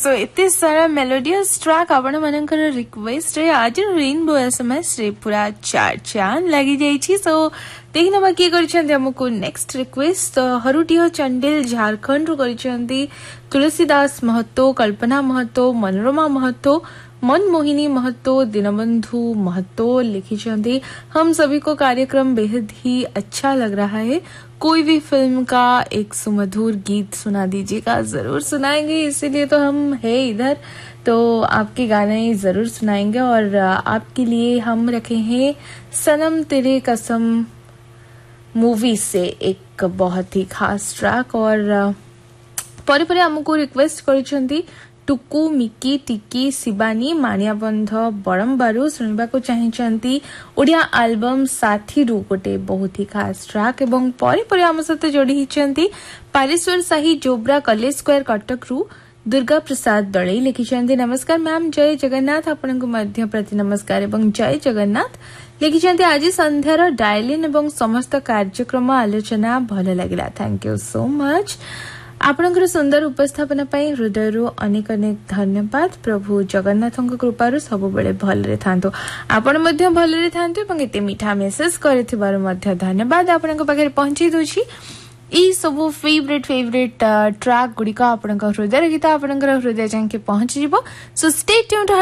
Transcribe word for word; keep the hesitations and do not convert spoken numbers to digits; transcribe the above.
सो एते सारा melodious track आपण मानकर रिक्वेस्ट रे आज रेनबो एसएमएस रे पूरा चार चांद लगी जाई छी। सो देखना बाकी करछन हमको नेक्स्ट रिक्वेस्ट हरुटियो चंडेल झारखंड रो करछंती तुलसीदास महतो, कल्पना महतो, मनोरमा महतो, मनमोहिनी महतो, दीनबंधु महतो लिखी। हम सभी को कार्यक्रम बेहद ही अच्छा लग रहा है, कोई भी फिल्म का एक सुमधुर गीत सुना दीजिएगा। जरूर सुनाएंगे, इसीलिए तो हम है इधर, तो आपके गाने जरूर सुनाएंगे। और आपके लिए हम रखे हैं सनम तेरे कसम मूवी से एक बहुत ही खास ट्रैक। और परे परे हमको रिक्वेस्ट करछंती टुकु, मिकी, टिकी, शिवानी, मानियाबंध बरमबारू सुनिबा को चाहिए ओडिया एल्बम साथी रू गोटे बहुत ही खास ट्रैक। एवं परे परे आम सहित जोड़ी हिचंती पारेश्वर साही जोब्रा कॉलेज स्क्वायर कटक रू दुर्गा प्रसाद दड़ई लिखिछंती नमस्कार मैम, जय जगन्नाथ। आपनको मध्य प्रति नमस्कार एवं जय जगन्नाथ लिखिछंती आज संध्यार डायलिन एवं समस्त कार्यक्रम आलोचना भल लगिला। Thank you so much. आपणकर सुंदर उपस्थापना पाई हृदयरू अनेक अनेक धन्यवाद। प्रभु जगन्नाथଙ୍କ कृपारू सब बेले भलरे थांतो, आपण मध्य भलरे थांतो एवं एते मीठा मेसेज करथिबार मध्य धन्यवाद। आपणक पाखे पहुंची दोछि ई सब फेवरेट फेवरेट ट्रैक गुडी का आपणक हृदय गीत आपणकर हृदय जाके पहुंची जिवो। So stay tuned.